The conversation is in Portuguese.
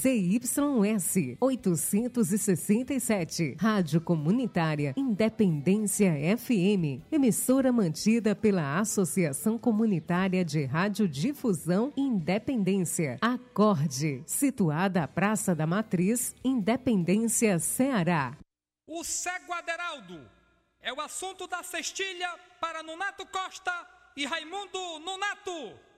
ZYS 867, Rádio Comunitária Independência FM, emissora mantida pela Associação Comunitária de Radiodifusão Independência, Acorde, situada à Praça da Matriz, Independência, Ceará. O cego Aderaldo é o assunto da cestilha para Nonato Costa e Raimundo Nonato.